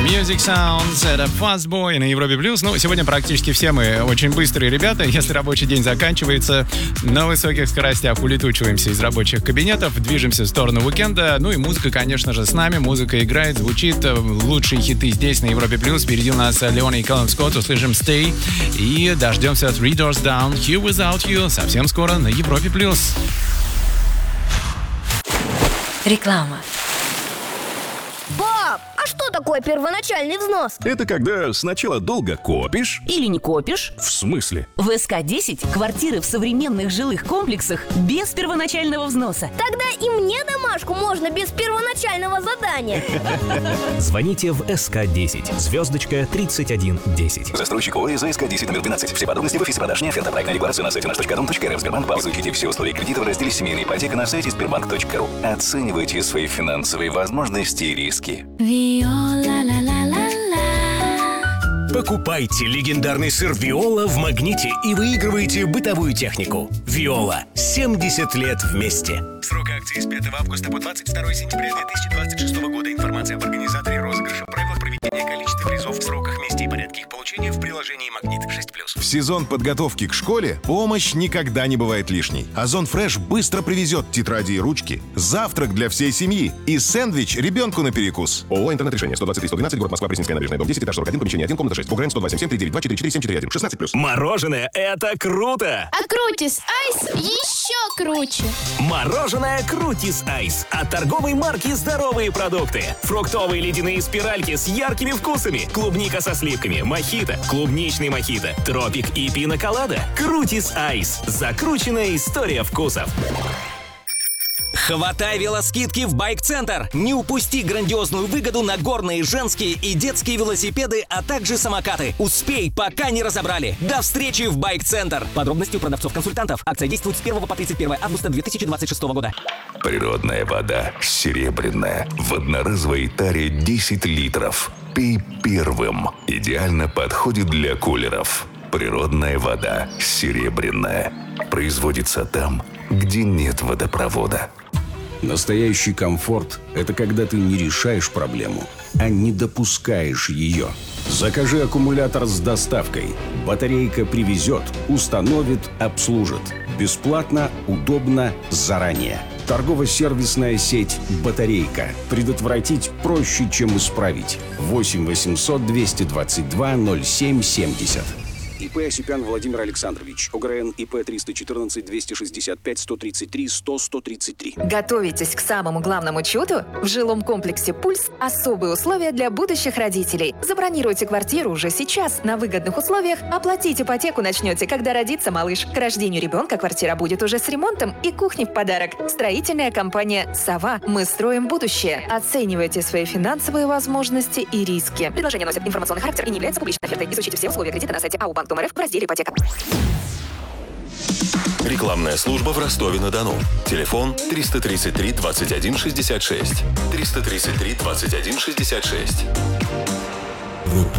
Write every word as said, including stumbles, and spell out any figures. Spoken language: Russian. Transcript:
Music Sounds, это Fast Boy на Европе Плюс. Ну, сегодня практически все мы очень быстрые ребята. Если рабочий день заканчивается, на высоких скоростях улетучиваемся из рабочих кабинетов, движемся в сторону уикенда. Ну и музыка, конечно же, с нами. Музыка играет, звучит. Лучшие хиты здесь, на Европе Плюс. Впереди у нас Леона и Кэллум Скотт. Услышим Stay. И дождемся Three Doors Down, Here Without You. Совсем скоро на Европе Плюс. Реклама. Пап, а что такое первоначальный взнос? Это когда сначала долго копишь. Или не копишь. В смысле? В эс ка десять квартиры в современных жилых комплексах без первоначального взноса. Тогда и мне домашку можно без первоначального задания. Звоните в эс ка десять, звездочка тридцать один десять. Застройщик ОАЭ за эс ка десять номер двенадцать. Все подробности в офисе продаж не оферта. Проектная декларация на сайте наш точка дом точка эр эф. Сбербанк. Изучите все условия кредита в разделе «Семейная ипотека» на сайте сбербанк точка ру. Оценивайте свои финансовые возможности и риски. Покупайте легендарный сыр Виола в Магните и выигрывайте бытовую технику. Виола. семьдесят лет вместе. Срок акции с пятого августа по двадцать второе сентября две тысячи двадцать шестого года. Информация об организаторе розыгрыша, правилах проведения, количестве призов, сроках, месте и порядке их получения в приложении «Магнит» шесть плюс. В сезон подготовки к школе помощь никогда не бывает лишней. Озон Фреш быстро привезет тетради и ручки, завтрак для всей семьи и сэндвич ребенку на перекус. ООО «Интернет-решение». сто двадцать три сто двенадцать, город Москва, Пресненская набережная, дом десять, этаж сорок один, помещение один, комната шесть. Угрэн сто два семь семь три девять два четыре четыре семь четыре один. шестнадцать плюс. Мороженое – это круто! А Крутис Айс еще круче. Мороженое Крутис Айс от торговой марки «Здоровые продукты». Фруктовые ледяные спиральки с яркими вкусами. Клубника со сливками, мохито, клубничный мохито, тропик и пина-колада. Крутис Айс. Закрученная история вкусов. Хватай велоскидки в Байк-центр! Не упусти грандиозную выгоду на горные, женские и детские велосипеды, а также самокаты. Успей, пока не разобрали. До встречи в Байк-центр! Подробности у продавцов-консультантов. Акция действует с первого по тридцать первое августа две тысячи двадцать шестого года. Природная вода, серебряная, в одноразовой таре десять литров. Пей первым. Идеально подходит для кулеров. Природная вода, серебряная. Производится там, где нет водопровода. Настоящий комфорт – это когда ты не решаешь проблему, а не допускаешь ее. Закажи аккумулятор с доставкой. Батарейка привезет, установит, обслужит. Бесплатно, удобно, заранее. Торгово-сервисная сеть «Батарейка». Предотвратить проще, чем исправить. восемь восемьсот двести двадцать два ноль семь семьдесят. ИП Осипян Владимир Александрович. ОГРН ИП триста четырнадцать двести шестьдесят пять сто тридцать три сто сто тридцать три. Готовитесь к самому главному чуду? В жилом комплексе «Пульс» особые условия для будущих родителей. Забронируйте квартиру уже сейчас на выгодных условиях. Оплатить ипотеку начнете, когда родится малыш. К рождению ребенка квартира будет уже с ремонтом и кухней в подарок. Строительная компания «Сова». Мы строим будущее. Оценивайте свои финансовые возможности и риски. Предложение носит информационный характер и не является публичной офертой. Изучите все условия кредита на сайте эй у банк точка эр эф в разделе «Ипотека». Рекламная служба в Ростове-на-Дону. Телефон триста тридцать три двадцать один шестьдесят шесть. триста тридцать три двадцать один шестьдесят шесть.